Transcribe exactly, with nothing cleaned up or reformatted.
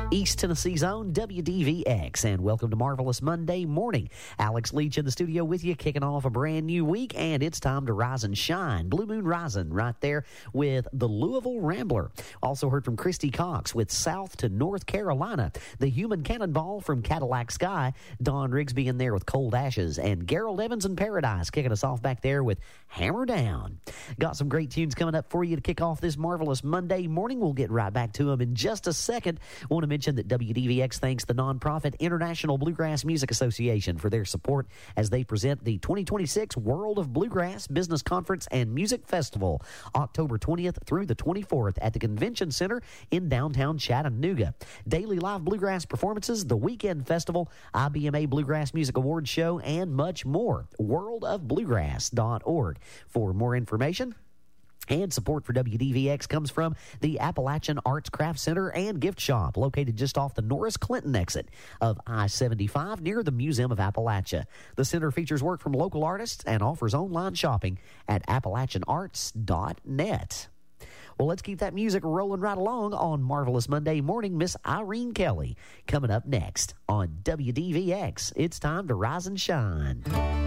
East Tennessee's own W D V X, and welcome to Marvelous Monday Morning. Alex Leach in the studio with you, kicking off a brand new week, and it's time to rise and shine. Blue Moon Rising right there with the Louisville Rambler. Also heard from Christy Cox with South to North Carolina. The Human Cannonball from Cadillac Sky. Don Rigsby in there with Cold Ashes, and Gerald Evans in Paradise kicking us off back there with Hammer Down. Got some great tunes coming up for you to kick off this Marvelous Monday morning. We'll get right back to them in just a second. Want to mention that W D V X thanks the nonprofit International Bluegrass Music Association for their support as they present the twenty twenty-six World of Bluegrass Business Conference and Music Festival, October twentieth through the twenty-fourth at the Convention Center in downtown Chattanooga. Daily live bluegrass performances, the weekend festival, I B M A Bluegrass Music Awards show, and much more. world of bluegrass dot org. For more information and support for W D V X comes from the Appalachian Arts Craft Center and Gift Shop, located just off the Norris Clinton exit of I seventy-five near the Museum of Appalachia. The center features work from local artists and offers online shopping at appalachian arts dot net. Well, let's keep that music rolling right along on Marvelous Monday Morning. Miss Irene Kelly coming up next on W D V X. It's time to rise and shine.